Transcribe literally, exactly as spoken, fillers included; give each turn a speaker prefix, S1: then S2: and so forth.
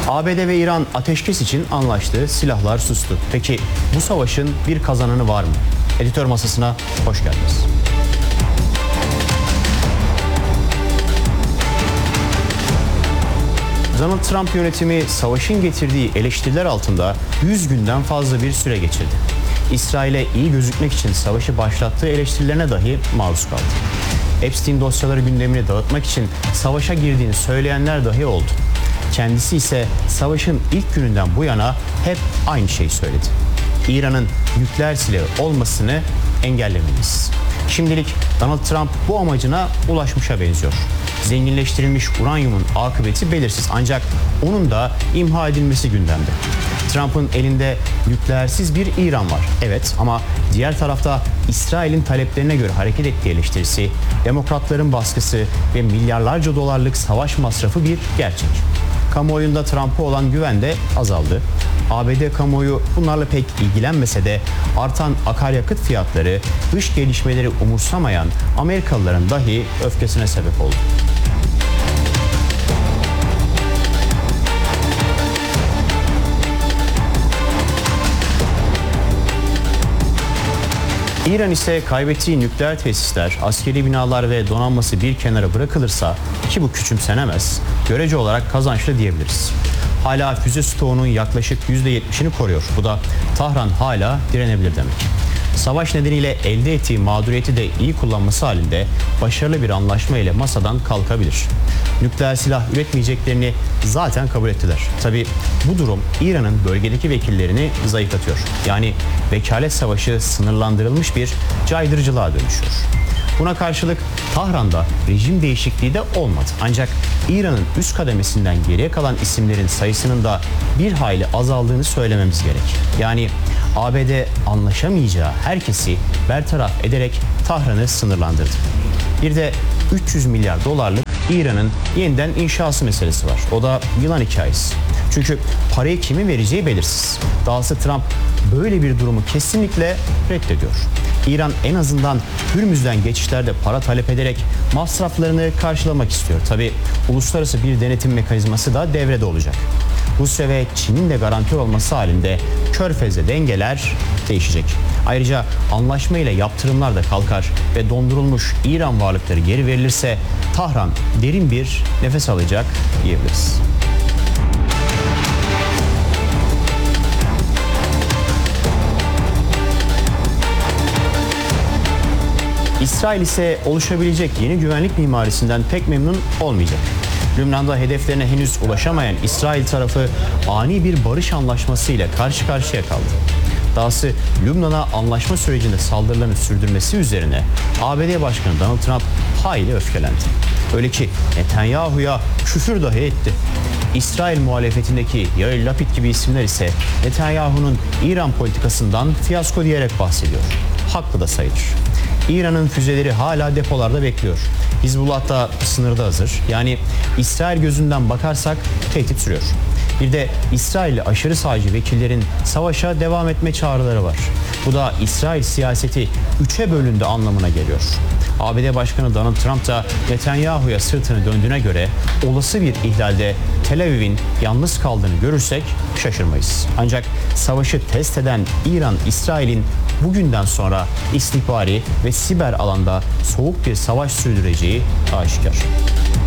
S1: A B D ve İran ateşkes için anlaştı, silahlar sustu. Peki bu savaşın bir kazananı var mı? Editör masasına hoş geldiniz. Donald Trump yönetimi savaşın getirdiği eleştiriler altında yüz günden fazla bir süre geçirdi. İsrail'e iyi gözükmek için savaşı başlattığı eleştirilerine dahi maruz kaldı. Epstein dosyaları gündemini dağıtmak için savaşa girdiğini söyleyenler dahi oldu. Kendisi ise savaşın ilk gününden bu yana hep aynı şeyi söyledi. İran'ın nükleer silahı olmasını engellemeliyiz. Şimdilik Donald Trump bu amacına ulaşmışa benziyor. Zenginleştirilmiş uranyumun akıbeti belirsiz, ancak onun da imha edilmesi gündemde. Trump'ın elinde nükleersiz bir İran var. Evet, ama diğer tarafta İsrail'in taleplerine göre hareket ettiği eleştirisi, demokratların baskısı ve milyarlarca dolarlık savaş masrafı bir gerçek. Kamuoyunda Trump'a olan güven de azaldı. A B D kamuoyu bunlarla pek ilgilenmese de artan akaryakıt fiyatları, dış gelişmeleri umursamayan Amerikalıların dahi öfkesine sebep oldu. İran ise kaybettiği nükleer tesisler, askeri binalar ve donanması bir kenara bırakılırsa, ki bu küçümsenemez, görece olarak kazançlı diyebiliriz. Hala füze stoğunun yaklaşık yüzde yetmişini koruyor. Bu da Tahran hala direnebilir demek. Savaş nedeniyle elde ettiği mağduriyeti de iyi kullanması halinde başarılı bir anlaşma ile masadan kalkabilir. Nükleer silah üretmeyeceklerini zaten kabul ettiler. Tabii bu durum İran'ın bölgedeki vekillerini zayıflatıyor. Yani vekalet savaşı sınırlandırılmış bir caydırıcılığa dönüşüyor. Buna karşılık Tahran'da rejim değişikliği de olmadı. Ancak İran'ın üst kademesinden geriye kalan isimlerin sayısının da bir hayli azaldığını söylememiz gerek. Yani A B D anlaşamayacağı herkesi bertaraf ederek Tahran'ı sınırlandırdı. Bir de üç yüz milyar dolarlık İran'ın yeniden inşası meselesi var. O da yılan hikayesi. Çünkü parayı kimin vereceği belirsiz. Dahası Trump böyle bir durumu kesinlikle reddediyor. İran en azından Hürmüz'den geçişlerde para talep ederek masraflarını karşılamak istiyor. Tabii uluslararası bir denetim mekanizması da devrede olacak. Rusya ve Çin'in de garantör olması halinde Körfez'de dengeler değişecek. Ayrıca anlaşma ile yaptırımlar da kalkar ve dondurulmuş İran varlıkları geri verilirse Tahran derin bir nefes alacak diyebiliriz. İsrail ise oluşabilecek yeni güvenlik mimarisinden pek memnun olmayacak. Lübnan'da hedeflerine henüz ulaşamayan İsrail tarafı ani bir barış anlaşması ile karşı karşıya kaldı. Dahası Lübnan'a anlaşma sürecinde saldırılarını sürdürmesi üzerine A B D Başkanı Donald Trump hayli öfkelendi. Öyle ki Netanyahu'ya küfür dahi etti. İsrail muhalefetindeki Yair Lapid gibi isimler ise Netanyahu'nun İran politikasından fiyasko diyerek bahsediyor. Haklı da sayılır. İran'ın füzeleri hala depolarda bekliyor. Hizbullah da sınırda hazır. Yani İsrail gözünden bakarsak tehdit sürüyor. Bir de İsrailli aşırı sağcı vekillerin savaşa devam etme çağrıları var. Bu da İsrail siyaseti üçe bölündü anlamına geliyor. A B D Başkanı Donald Trump da Netanyahu'ya sırtını döndüğüne göre olası bir ihlalde Tel Aviv'in yalnız kaldığını görürsek şaşırmayız. Ancak savaşı test eden İran, İsrail'in bugünden sonra istihbari ve siber alanda soğuk bir savaş sürdüreceği aşikar.